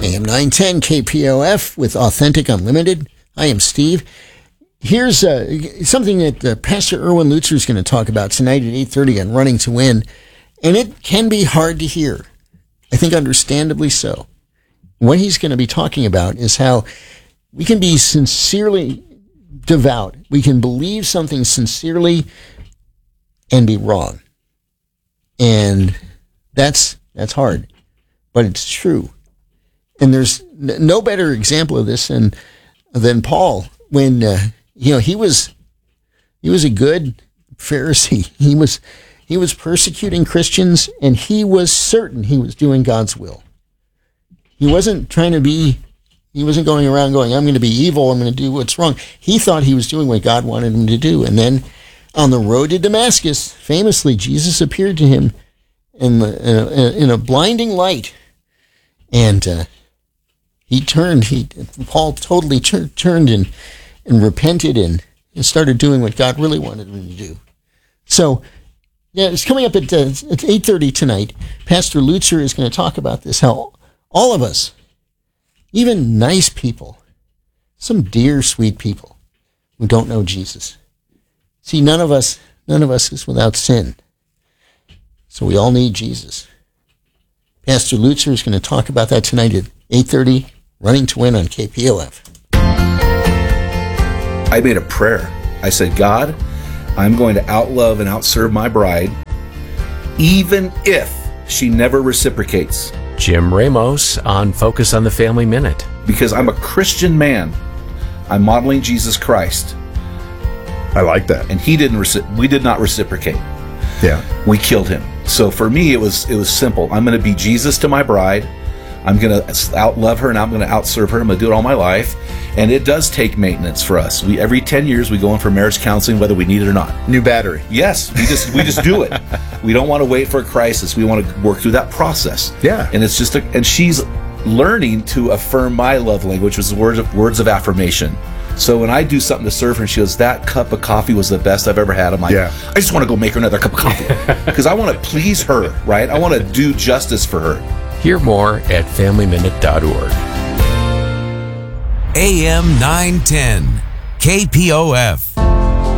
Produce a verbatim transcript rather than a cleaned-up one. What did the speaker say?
A M nine ten K P O F with Authentic Unlimited. I am Steve. Here's uh, something that uh, Pastor Erwin Lutzer is going to talk about tonight at eight thirty on Running to Win. And it can be hard to hear. I think understandably so. What he's going to be talking about is how we can be sincerely devout. We can believe something sincerely and be wrong. And that's that's hard. But it's true. And there's no better example of this than than Paul when uh, you know he was he was a good Pharisee. He was he was persecuting Christians, and he was certain he was doing God's will. He wasn't trying to be he wasn't going around going, I'm going to be evil, I'm going to do what's wrong. He thought he was doing what God wanted him to do. And then on the road to Damascus, famously, Jesus appeared to him in the, in, a, in a blinding light. And uh, he turned, he Paul totally tur- turned and, and repented and, and started doing what God really wanted him to do. So, yeah, it's coming up at, uh, at eight thirty tonight. Pastor Lutzer is going to talk about this, how all of us, even nice people, some dear, sweet people who don't know Jesus. See, none of us, none of us is without sin. So we all need Jesus. Pastor Lutzer is going to talk about that tonight at eight thirty, Running to Win on K P O F. I made a prayer. I said, God, I'm going to outlove and outserve my bride, even if she never reciprocates. Jim Ramos on Focus on the Family Minute. Because I'm a Christian man. I'm modeling Jesus Christ. I like that. And he didn't reci- we did not reciprocate. Yeah. We killed him. So for me, it was it was simple. I'm going to be Jesus to my bride. I'm going to outlove her, and I'm going to outserve her. I'm going to do it all my life. And it does take maintenance for us. We every ten years we go in for marriage counseling, whether we need it or not. New battery. Yes, we just we just do it. We don't want to wait for a crisis. We want to work through that process. Yeah. And it's just a, and she's learning to affirm my love language, which is words of words of affirmation. So when I do something to serve her and she goes, that cup of coffee was the best I've ever had, I'm like, yeah. I just want to go make her another cup of coffee. Because I want to please her, right? I want to do justice for her. Hear more at family minute dot org. A M nine ten, K P O F.